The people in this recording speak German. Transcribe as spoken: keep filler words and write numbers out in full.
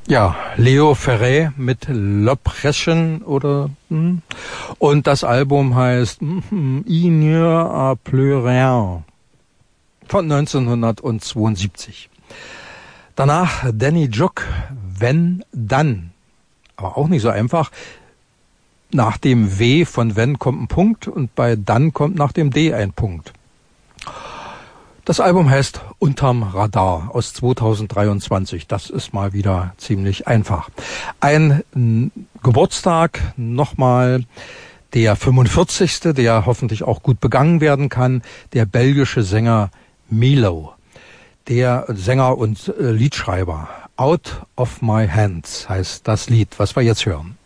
Ja, Leo Ferré mit L'Oppression oder hm. Und das Album heißt hm, Il n'y a plus rien von neunzehnhundertzweiundsiebzig. Danach Danny Juck, Wenn, Dann. Aber auch nicht so einfach. Nach dem W von Wenn kommt ein Punkt und bei Dann kommt nach dem D ein Punkt. Das Album heißt Unterm Radar aus zweitausenddreiundzwanzig. Das ist mal wieder ziemlich einfach. Ein n- Geburtstag, nochmal der fünfundvierzigste, der hoffentlich auch gut begangen werden kann, der belgische Sänger Milo. Der Sänger und äh, Liedschreiber. Out of My Hands heißt das Lied, was wir jetzt hören.